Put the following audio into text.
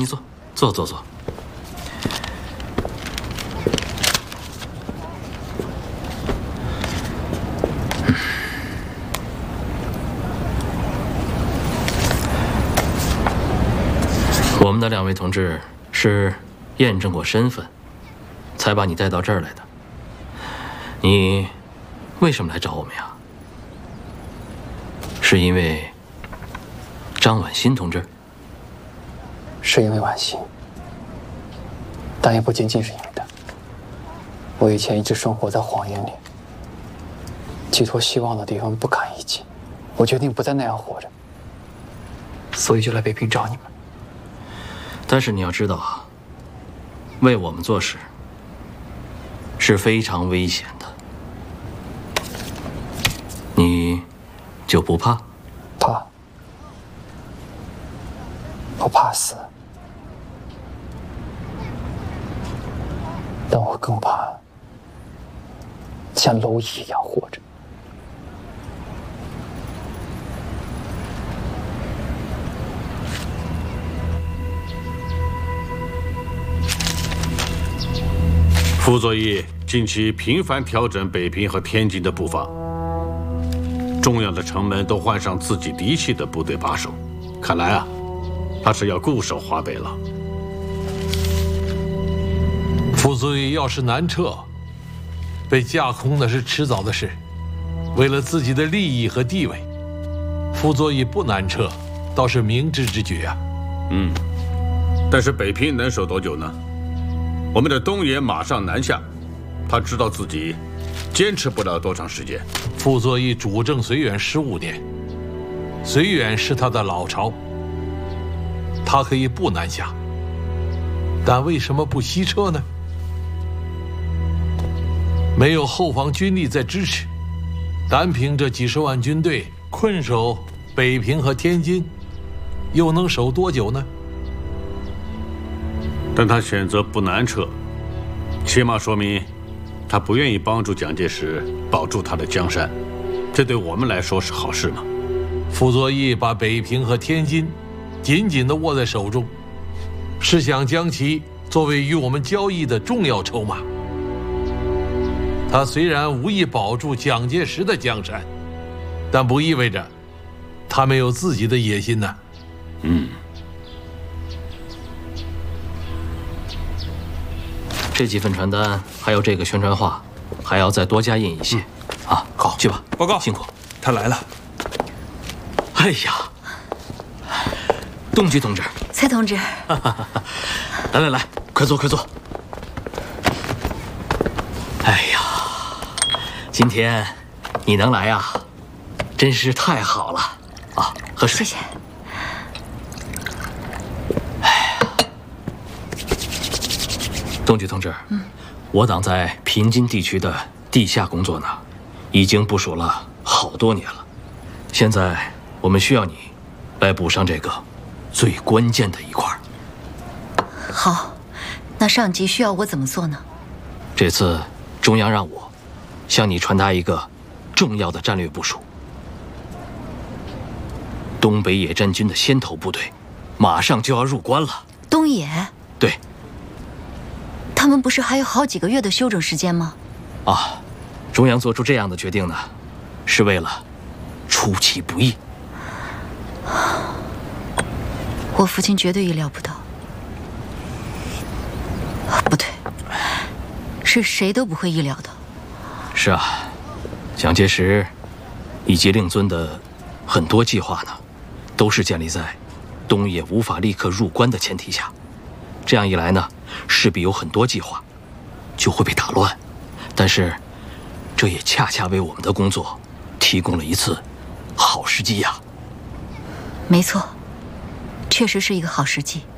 你坐，坐。我们的2位同志是验证过身份，才把你带到这儿来的。你为什么来找我们呀？是因为张婉欣同志？ 是因为婉欣，但也不仅仅是因为他。我以前一直生活在谎言里，寄托希望的地方不堪一击。我决定不再那样活着，所以就来北平找你们。 但是你要知道啊，为我们做事是非常危险的。你就不怕？ 怕？我怕死，但我更怕像蝼蚁一样活着。 傅作义近期频繁调整北平和天津的布防，重要的城门都换上自己嫡系的部队把守，看来啊，他是要固守华北了。 傅作义要是南撤，被架空那是迟早的事。为了自己的利益和地位，傅作义不南撤，倒是明智之举啊。 但是北平能守多久呢？我们的东野马上南下，他知道自己坚持不了多长时间。 傅作义主政绥远15年，绥远是他的老巢，他可以不南下，但为什么不西撤呢？没有后方军力在支持，单凭这几10万军队困守北平和天津，又能守多久呢？ 但他选择不南撤，起码说明他不愿意帮助蒋介石保住他的江山，这对我们来说是好事吗？ 傅作义把北平和天津紧紧地握在手中，是想将其作为与我们交易的重要筹码。他虽然无意保住蒋介石的江山，但不意味着他没有自己的野心呢。 这几份传单还有这个宣传画，还要再多加印一些。啊，好，去吧。 报告， 辛苦。 他来了。 哎呀，东局同志， 蔡同志， 来，快坐。哎呀，今天你能来呀，真是太好了啊！喝水。 谢谢。 东局同志，我党在平津地区的地下工作呢，已经部署了好多年了。现在我们需要你来补上这个最关键的一块。 好，那上级需要我怎么做呢？ 这次中央让我向你传达一个重要的战略部署。东北野战军的先头部队马上就要入关了。 东野？ 对。 他们不是还有好几个月的休整时间吗？ 啊，中央做出这样的决定呢，是为了出其不意。 我父亲绝对意料不到。不对，是谁都不会意料的。 是啊，蒋介石以及令尊的很多计划呢，都是建立在东野无法立刻入关的前提下。这样一来呢，势必有很多计划就会被打乱，但是这也恰恰为我们的工作提供了一次好时机呀。 没错，确实是一个好时机。